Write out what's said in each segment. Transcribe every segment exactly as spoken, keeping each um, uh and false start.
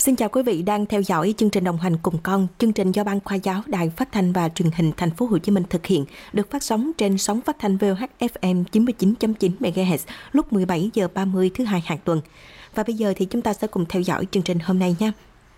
Xin chào quý vị đang theo dõi chương trình Đồng hành cùng con. Chương trình do Ban Khoa giáo Đài Phát thanh và Truyền hình Thành phố Hồ Chí Minh thực hiện, được phát sóng trên sóng phát thanh vê o hát ép em chín mươi chín chấm chín mê ga héc lúc mười bảy giờ ba mươi thứ hai hàng tuần. Và bây giờ thì chúng ta sẽ cùng theo dõi chương trình hôm nay nha.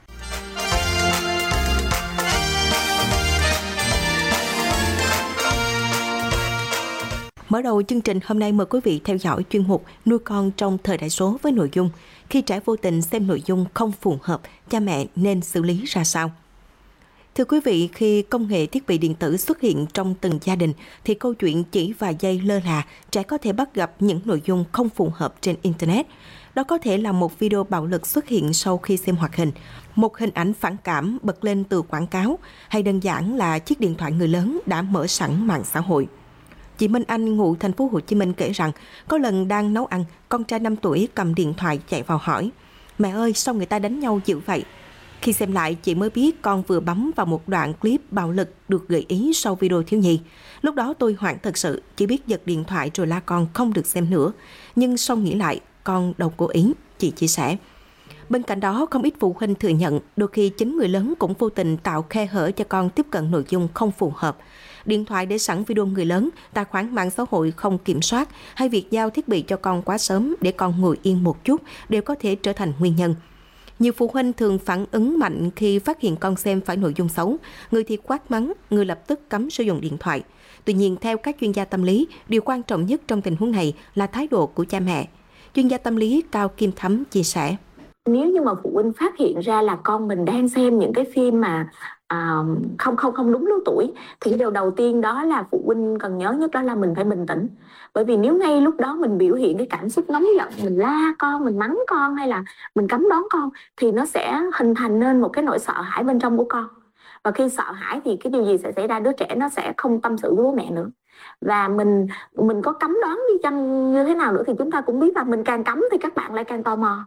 Mở đầu chương trình hôm nay mời quý vị theo dõi chuyên mục Nuôi con trong thời đại số với nội dung khi trẻ vô tình xem nội dung không phù hợp, cha mẹ nên xử lý ra sao? Thưa quý vị, khi công nghệ thiết bị điện tử xuất hiện trong từng gia đình thì câu chuyện chỉ vài giây lơ là, trẻ có thể bắt gặp những nội dung không phù hợp trên Internet. Đó có thể là một video bạo lực xuất hiện sau khi xem hoạt hình, một hình ảnh phản cảm bật lên từ quảng cáo, hay đơn giản là chiếc điện thoại người lớn đã mở sẵn mạng xã hội. Chị Minh Anh ngụ thành phố Hồ Chí Minh kể rằng có lần đang nấu ăn, con trai năm tuổi cầm điện thoại chạy vào hỏi: "Mẹ ơi, sao người ta đánh nhau dữ vậy?" Khi xem lại, chị mới biết con vừa bấm vào một đoạn clip bạo lực được gợi ý sau video thiếu nhi. Lúc đó tôi hoảng thật sự, chỉ biết giật điện thoại rồi la con không được xem nữa. Nhưng sau nghĩ lại, con đâu cố ý, chị chia sẻ. Bên cạnh đó, không ít phụ huynh thừa nhận đôi khi chính người lớn cũng vô tình tạo khe hở cho con tiếp cận nội dung không phù hợp. Điện thoại để sẵn video người lớn, tài khoản mạng xã hội không kiểm soát hay việc giao thiết bị cho con quá sớm để con ngồi yên một chút đều có thể trở thành nguyên nhân. Nhiều phụ huynh thường phản ứng mạnh khi phát hiện con xem phải nội dung xấu, người thì quát mắng, người lập tức cấm sử dụng điện thoại. Tuy nhiên, theo các chuyên gia tâm lý, điều quan trọng nhất trong tình huống này là thái độ của cha mẹ. Chuyên gia tâm lý Cao Kim Thắm chia sẻ. Nếu như mà phụ huynh phát hiện ra là con mình đang xem những cái phim mà à, không không không đúng lứa tuổi, thì điều đầu tiên đó là phụ huynh cần nhớ nhất đó là mình phải bình tĩnh. Bởi vì nếu ngay lúc đó mình biểu hiện cái cảm xúc nóng giận, mình la con, mình mắng con hay là mình cấm đón con, thì nó sẽ hình thành nên một cái nỗi sợ hãi bên trong của con. Và khi sợ hãi thì cái điều gì sẽ xảy ra? Đứa trẻ nó sẽ không tâm sự với bố mẹ nữa. Và mình mình có cấm đoán đi chăng như thế nào nữa thì chúng ta cũng biết là mình càng cấm thì các bạn lại càng tò mò.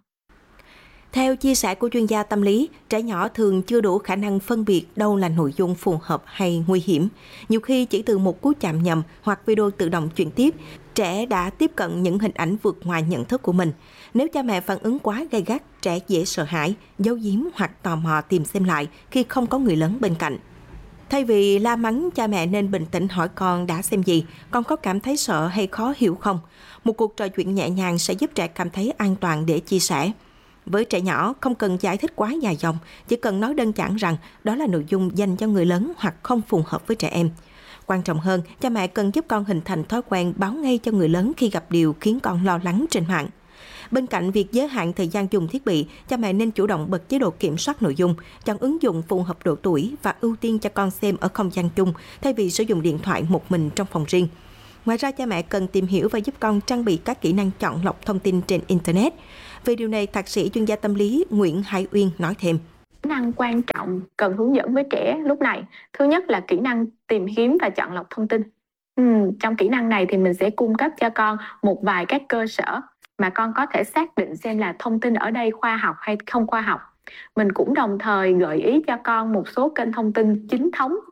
Theo chia sẻ của chuyên gia tâm lý, trẻ nhỏ thường chưa đủ khả năng phân biệt đâu là nội dung phù hợp hay nguy hiểm. Nhiều khi chỉ từ một cú chạm nhầm hoặc video tự động chuyển tiếp, trẻ đã tiếp cận những hình ảnh vượt ngoài nhận thức của mình. Nếu cha mẹ phản ứng quá gay gắt, trẻ dễ sợ hãi, giấu giếm hoặc tò mò tìm xem lại khi không có người lớn bên cạnh. Thay vì la mắng, cha mẹ nên bình tĩnh hỏi con đã xem gì, con có cảm thấy sợ hay khó hiểu không? Một cuộc trò chuyện nhẹ nhàng sẽ giúp trẻ cảm thấy an toàn để chia sẻ. Với trẻ nhỏ, không cần giải thích quá dài dòng, chỉ cần nói đơn giản rằng đó là nội dung dành cho người lớn hoặc không phù hợp với trẻ em. Quan trọng hơn, cha mẹ cần giúp con hình thành thói quen báo ngay cho người lớn khi gặp điều khiến con lo lắng trên mạng. Bên cạnh việc giới hạn thời gian dùng thiết bị, cha mẹ nên chủ động bật chế độ kiểm soát nội dung, chọn ứng dụng phù hợp độ tuổi và ưu tiên cho con xem ở không gian chung thay vì sử dụng điện thoại một mình trong phòng riêng. Ngoài ra, cha mẹ cần tìm hiểu và giúp con trang bị các kỹ năng chọn lọc thông tin trên Internet. Về điều này, thạc sĩ chuyên gia tâm lý Nguyễn Hải Uyên nói thêm. Kỹ năng quan trọng cần hướng dẫn với trẻ lúc này. Thứ nhất là kỹ năng tìm kiếm và chọn lọc thông tin. Ừ, trong kỹ năng này thì mình sẽ cung cấp cho con một vài các cơ sở mà con có thể xác định xem là thông tin ở đây khoa học hay không khoa học. Mình cũng đồng thời gợi ý cho con một số kênh thông tin chính thống